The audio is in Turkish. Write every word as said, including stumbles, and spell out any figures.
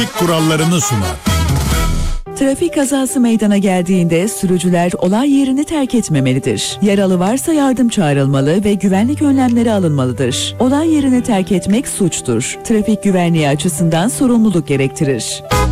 kurallarını sunar. Trafik kazası meydana geldiğinde sürücüler olay yerini terk etmemelidir. Yaralı varsa yardım çağrılmalı ve güvenlik önlemleri alınmalıdır. Olay yerini terk etmek suçtur. Trafik güvenliği açısından sorumluluk gerektirir.